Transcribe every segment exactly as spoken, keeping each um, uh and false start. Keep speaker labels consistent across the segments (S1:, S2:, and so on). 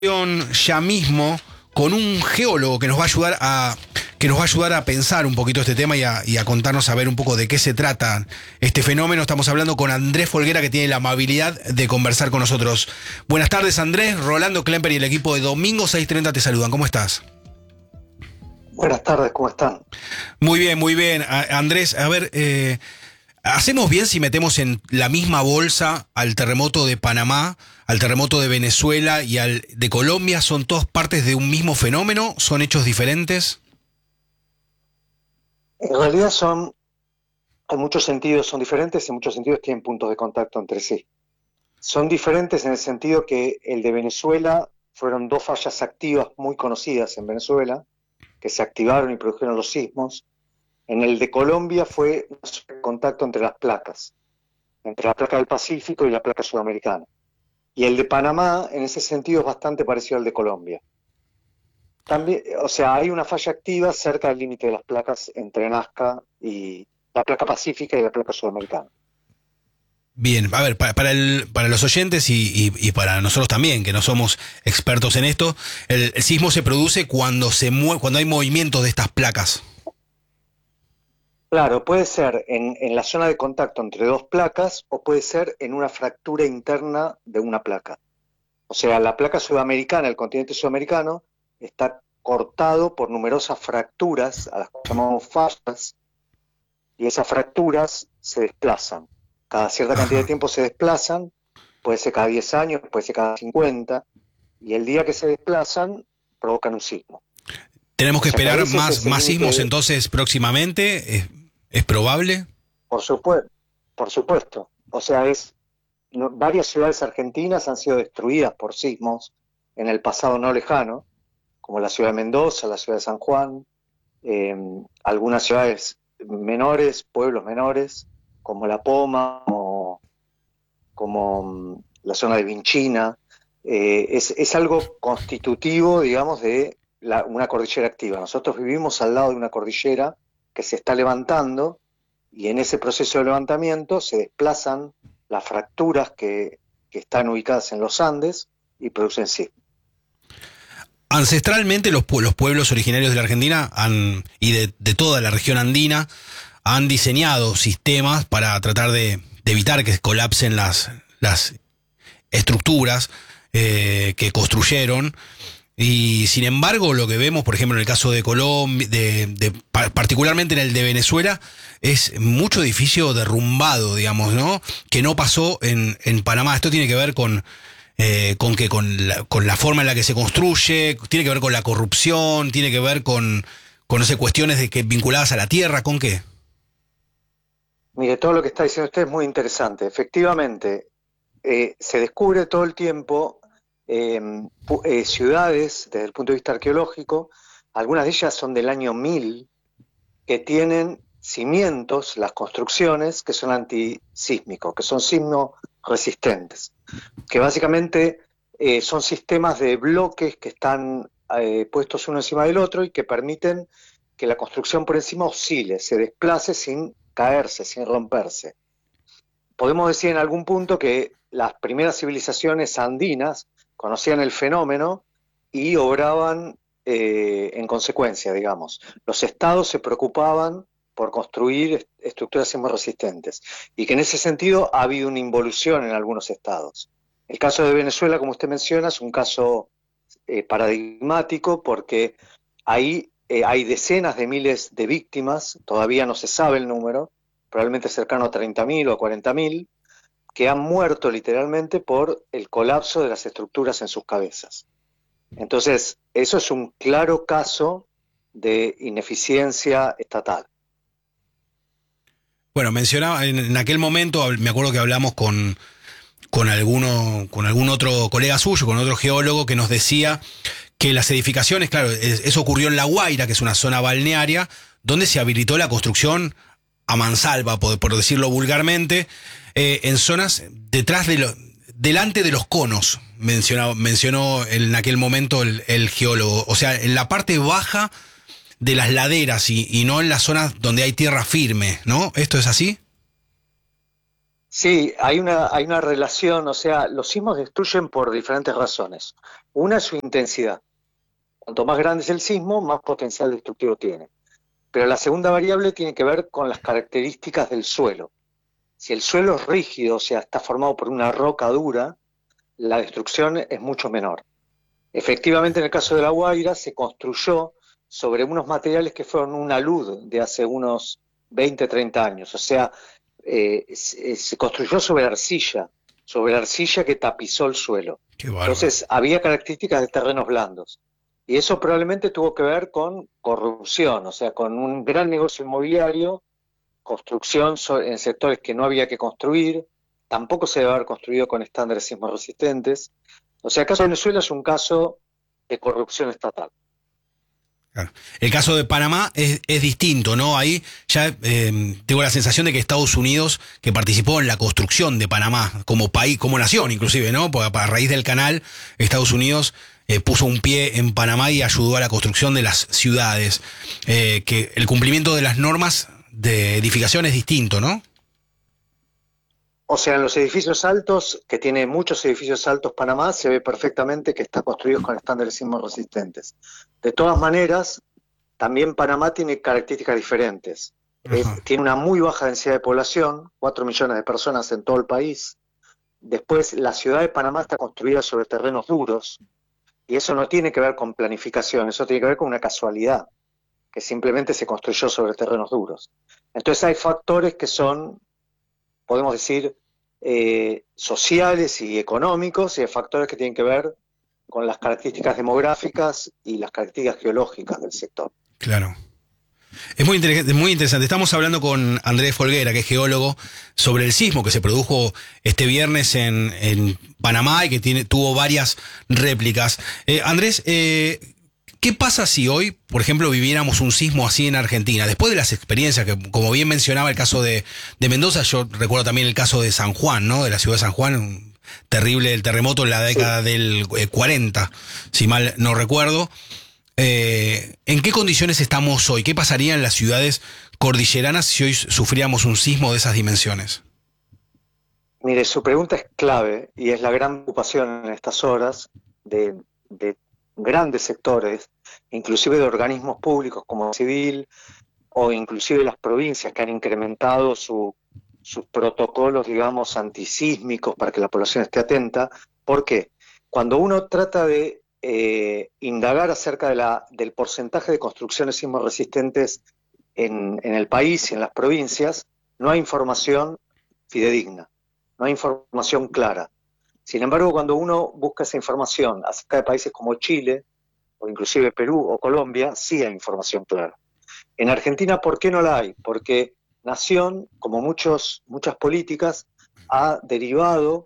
S1: Ya mismo con un geólogo que nos va a ayudar a que nos va a ayudar a pensar un poquito este tema y a, y a contarnos a ver un poco de qué se trata este fenómeno. Estamos hablando con Andrés Folguera, que tiene la amabilidad de conversar con nosotros. Buenas tardes, Andrés. Rolando Klemper y el equipo de Domingo seiscientos treinta te saludan. ¿Cómo estás?
S2: Buenas tardes, ¿cómo están?
S1: Muy bien, muy bien. A, Andrés, a ver, eh, ¿hacemos bien si metemos en la misma bolsa al terremoto de Panamá, al terremoto de Venezuela y al de Colombia? ¿Son todas partes de un mismo fenómeno? ¿Son hechos diferentes?
S2: En realidad son, en muchos sentidos son diferentes, en muchos sentidos tienen puntos de contacto entre sí. Son diferentes en el sentido que el de Venezuela fueron dos fallas activas muy conocidas en Venezuela, que se activaron y produjeron los sismos. En el de Colombia fue un contacto entre las placas, entre la placa del Pacífico y la placa sudamericana. Y el de Panamá, en ese sentido, es bastante parecido al de Colombia. También, o sea, hay una falla activa cerca del límite de las placas entre Nazca y la placa pacífica y la placa sudamericana.
S1: Bien, a ver, para, para, el, para los oyentes y, y, y para nosotros también, que no somos expertos en esto, el, el sismo se produce cuando, se mue cuando hay movimientos de estas placas.
S2: Claro, puede ser en, en la zona de contacto entre dos placas o puede ser en una fractura interna de una placa. O sea, la placa sudamericana, el continente sudamericano, está cortado por numerosas fracturas, a las que llamamos fallas, y esas fracturas se desplazan. Cada cierta cantidad
S1: Ajá.
S2: de tiempo se desplazan, puede ser cada diez años, puede ser cada cincuenta, y el día que se desplazan provocan un sismo.
S1: ¿Tenemos que
S2: O sea, que a
S1: esperar
S2: veces
S1: más,
S2: ese
S1: más sismos
S2: límite,
S1: entonces próximamente? ¿Es, es probable?
S2: por supuesto, por supuesto, o sea, es no, varias ciudades argentinas han sido destruidas por sismos en el pasado no lejano, como la ciudad de Mendoza, la ciudad de San Juan, eh, algunas ciudades menores, pueblos menores, como La Poma, como, como um, la zona de Vinchina. Eh, es, es algo constitutivo, digamos, de la, una cordillera activa. Nosotros vivimos al lado de una cordillera que se está levantando y en ese proceso de levantamiento se desplazan las fracturas que, que están ubicadas en los Andes y producen sismos.
S1: Ancestralmente los, los pueblos originarios de la Argentina han, y de, de toda la región andina han diseñado sistemas para tratar de, de evitar que colapsen las, las estructuras eh, que construyeron. Y sin embargo, lo que vemos, por ejemplo, en el caso de Colombia, de, de, particularmente en el de Venezuela, es mucho edificio derrumbado, digamos, ¿no? Que no pasó en, en Panamá. Esto tiene que ver con, eh, con que con la, con la forma en la que se construye, tiene que ver con la corrupción, tiene que ver con, con no sé, cuestiones de que vinculadas a la tierra, ¿con qué?
S2: Mire, todo lo que está diciendo usted es muy interesante. Efectivamente, eh, se descubre todo el tiempo eh, eh, ciudades desde el punto de vista arqueológico, algunas de ellas son del año mil, que tienen cimientos, las construcciones, que son antisísmicos, que son sismo resistentes, que básicamente eh, son sistemas de bloques que están eh, puestos uno encima del otro y que permiten que la construcción por encima oscile, se desplace sin caerse, sin romperse. Podemos decir en algún punto que las primeras civilizaciones andinas conocían el fenómeno y obraban eh, en consecuencia, digamos. Los estados se preocupaban por construir estructuras sismorresistentes y que en ese sentido ha habido una involución en algunos estados. El caso de Venezuela, como usted menciona, es un caso eh, paradigmático porque ahí eh, hay decenas de miles de víctimas, todavía no se sabe el número, probablemente cercano a treinta mil o a cuarenta mil, que han muerto literalmente por el colapso de las estructuras en sus cabezas. Entonces, eso es un claro caso de ineficiencia estatal.
S1: Bueno, mencionaba, en, en aquel momento, me acuerdo que hablamos con, con, alguno, con algún otro colega suyo, con otro geólogo, que nos decía que las edificaciones, claro, eso ocurrió en La Guaira, que es una zona balnearia, donde se habilitó la construcción a mansalva, por, por decirlo vulgarmente, eh, en zonas detrás de lo, delante de los conos, mencionó, mencionó en aquel momento el, el geólogo. O sea, en la parte baja de las laderas y, y no en las zonas donde hay tierra firme, ¿no? ¿Esto es así?
S2: Sí, hay una, hay una relación, o sea, los sismos destruyen por diferentes razones. Una es su intensidad. Cuanto más grande es el sismo, más potencial destructivo tiene. Pero la segunda variable tiene que ver con las características del suelo. Si el suelo es rígido, o sea, está formado por una roca dura, la destrucción es mucho menor. Efectivamente, en el caso de La Guaira, se construyó sobre unos materiales que fueron una luz de hace unos veinte, treinta años. O sea, eh, se, se construyó sobre arcilla, sobre arcilla que tapizó el suelo.
S1: Qué bárbaro.
S2: Entonces, había características de terrenos blandos. Y eso probablemente tuvo que ver con corrupción, o sea, con un gran negocio inmobiliario, construcción en sectores que no había que construir, tampoco se debe haber construido con estándares sismo resistentes. O sea, el caso de Venezuela es un caso de corrupción estatal.
S1: Claro. El caso de Panamá es, es distinto, ¿no? Ahí ya eh, tengo la sensación de que Estados Unidos, que participó en la construcción de Panamá como país, como nación inclusive, ¿no? Porque a raíz del canal, Estados Unidos eh, puso un pie en Panamá y ayudó a la construcción de las ciudades. Eh, que el cumplimiento de las normas de edificación es distinto, ¿no?
S2: O sea, en los edificios altos, que tiene muchos edificios altos Panamá, se ve perfectamente que está construido con estándares sismo resistentes. De todas maneras, también Panamá tiene características diferentes. Es, tiene una muy baja densidad de población, cuatro millones de personas en todo el país. Después, la ciudad de Panamá está construida sobre terrenos duros, y eso no tiene que ver con planificación, eso tiene que ver con una casualidad, que simplemente se construyó sobre terrenos duros. Entonces hay factores que son, podemos decir, eh, sociales y económicos, y hay factores que tienen que ver con las características demográficas y las características geológicas del sector.
S1: Claro. Es muy, inter- muy interesante. Estamos hablando con Andrés Folguera, que es geólogo, sobre el sismo que se produjo este viernes en, en Panamá y que tiene, tuvo varias réplicas. Eh, Andrés, eh, ¿qué pasa si hoy, por ejemplo, viviéramos un sismo así en Argentina? Después de las experiencias, que como bien mencionaba el caso de, de Mendoza, yo recuerdo también el caso de San Juan, ¿no? De la ciudad de San Juan, un terrible el terremoto en la década sí. del eh, cuarenta, si mal no recuerdo. Eh, ¿En qué condiciones estamos hoy? ¿Qué pasaría en las ciudades cordilleranas si hoy sufriéramos un sismo de esas dimensiones?
S2: Mire, su pregunta es clave y es la gran preocupación en estas horas de, de grandes sectores, inclusive de organismos públicos como Civil o inclusive las provincias que han incrementado su, sus protocolos, digamos, antisísmicos para que la población esté atenta. ¿Por qué? Cuando uno trata de Eh, indagar acerca de la, del porcentaje de construcciones sismo resistentes en, en el país y en las provincias, no hay información fidedigna, no hay información clara. Sin embargo, cuando uno busca esa información acerca de países como Chile, o inclusive Perú o Colombia, sí hay información clara. En Argentina, ¿por qué no la hay? Porque Nación, como muchos, muchas políticas, ha derivado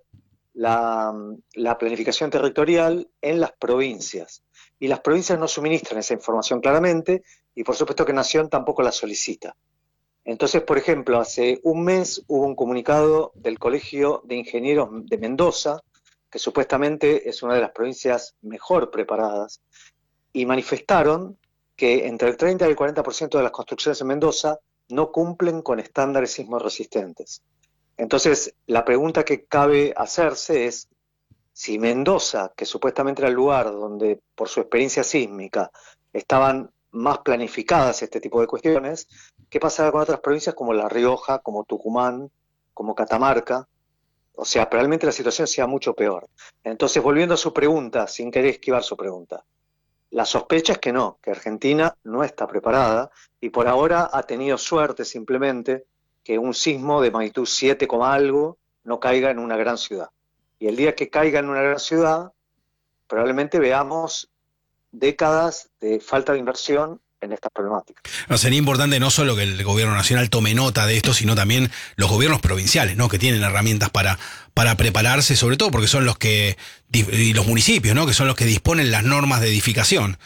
S2: La, la planificación territorial en las provincias. Y las provincias no suministran esa información claramente y por supuesto que Nación tampoco la solicita. Entonces, por ejemplo, hace un mes hubo un comunicado del Colegio de Ingenieros de Mendoza, que supuestamente es una de las provincias mejor preparadas, y manifestaron que entre el treinta y el cuarenta por ciento de las construcciones en Mendoza no cumplen con estándares sismo resistentes. Entonces, la pregunta que cabe hacerse es si Mendoza, que supuestamente era el lugar donde por su experiencia sísmica estaban más planificadas este tipo de cuestiones, ¿qué pasará con otras provincias como La Rioja, como Tucumán, como Catamarca? O sea, probablemente la situación sea mucho peor. Entonces, volviendo a su pregunta, sin querer esquivar su pregunta, la sospecha es que no, que Argentina no está preparada y por ahora ha tenido suerte simplemente que un sismo de magnitud siete, algo no caiga en una gran ciudad. Y el día que caiga en una gran ciudad, probablemente veamos décadas de falta de inversión en estas problemáticas.
S1: No, sería importante no solo que el gobierno nacional tome nota de esto, sino también los gobiernos provinciales, ¿no? Que tienen herramientas para, para prepararse, sobre todo porque son los que, y los municipios, ¿no? Que son los que disponen las normas de edificación.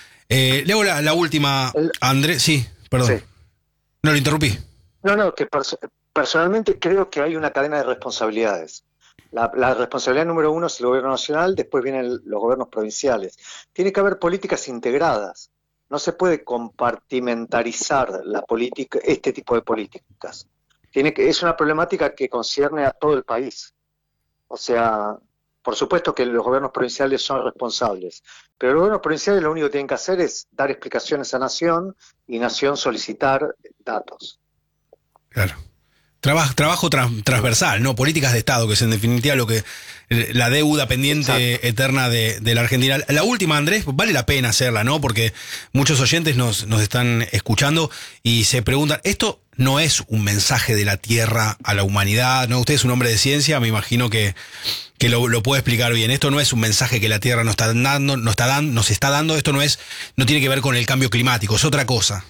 S1: Eh, leo la, la última, el, Andrés, sí, perdón. Sí. No lo interrumpí.
S2: No, no, que pers- personalmente creo que hay una cadena de responsabilidades. La, la responsabilidad número uno es el gobierno nacional, después vienen los gobiernos provinciales. Tiene que haber políticas integradas. No se puede compartimentarizar la política, este tipo de políticas. Tiene que, es una problemática que concierne a todo el país. O sea, Por supuesto que los gobiernos provinciales son responsables, pero los gobiernos provinciales lo único que tienen que hacer es dar explicaciones a Nación y Nación solicitar datos.
S1: Claro. Trabajo, trabajo trans, transversal, ¿no? Políticas de Estado, que es en definitiva lo que la deuda pendiente Exacto. eterna de, de la Argentina. La última, Andrés, vale la pena hacerla, ¿no? Porque muchos oyentes nos, nos están escuchando y se preguntan, esto no es un mensaje de la Tierra a la humanidad, ¿no? Usted es un hombre de ciencia, me imagino que, que lo, lo puede explicar bien. Esto no es un mensaje que la Tierra nos está dando, nos está dando, nos está dando, esto no es, no tiene que ver con el cambio climático, es otra cosa.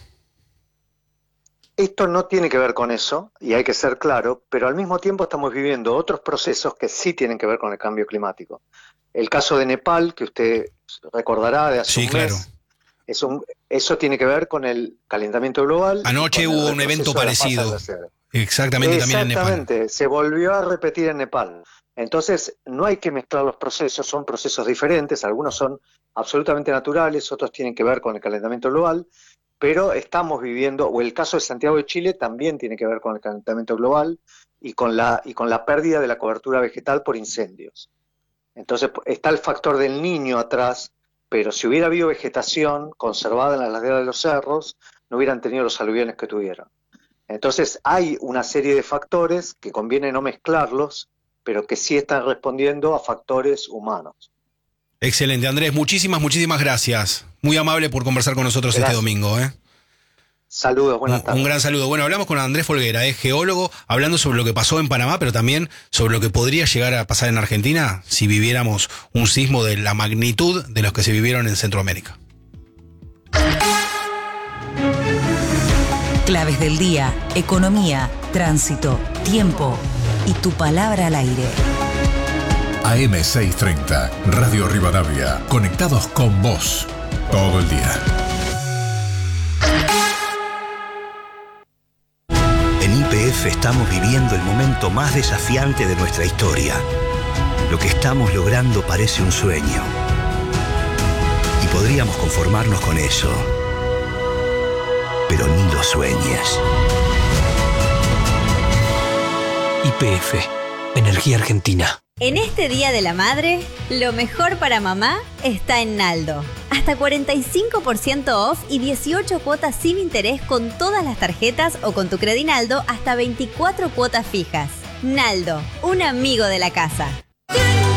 S2: Esto no tiene que ver con eso, y hay que ser claro, pero al mismo tiempo estamos viviendo otros procesos que sí tienen que ver con el cambio climático. El caso de Nepal, que usted recordará de hace
S1: sí,
S2: un
S1: claro.
S2: mes, es un, eso tiene que ver con el calentamiento global.
S1: Anoche hubo un evento parecido, exactamente, también en Nepal.
S2: Exactamente, se volvió a repetir en Nepal. Entonces, no hay que mezclar los procesos, son procesos diferentes, algunos son absolutamente naturales, otros tienen que ver con el calentamiento global, pero estamos viviendo, o el caso de Santiago de Chile también tiene que ver con el calentamiento global y con la, y con la pérdida de la cobertura vegetal por incendios. Entonces está el factor del Niño atrás, pero si hubiera habido vegetación conservada en las laderas de los cerros, no hubieran tenido los aluviones que tuvieron. Entonces hay una serie de factores que conviene no mezclarlos, pero que sí están respondiendo a factores humanos.
S1: Excelente, Andrés, muchísimas, muchísimas gracias. Muy amable por conversar con nosotros gracias. Este domingo. ¿eh?
S2: Saludos, buenas
S1: un,
S2: tardes.
S1: Un gran saludo. Bueno, hablamos con Andrés Folguera, es geólogo, hablando sobre lo que pasó en Panamá, pero también sobre lo que podría llegar a pasar en Argentina si viviéramos un sismo de la magnitud de los que se vivieron en Centroamérica.
S3: Claves del día, economía, tránsito, tiempo y tu palabra al aire.
S4: A M seiscientos treinta, Radio Rivadavia, conectados con vos todo el día.
S5: En Y P F estamos viviendo el momento más desafiante de nuestra historia. Lo que estamos logrando parece un sueño. Y podríamos conformarnos con eso. Pero ni lo sueñes.
S6: Y P F, Energía Argentina.
S7: En este Día de la Madre, lo mejor para mamá está en Naldo. Hasta cuarenta y cinco por ciento off y dieciocho cuotas sin interés con todas las tarjetas o con tu Credinaldo hasta veinticuatro cuotas fijas. Naldo, un amigo de la casa.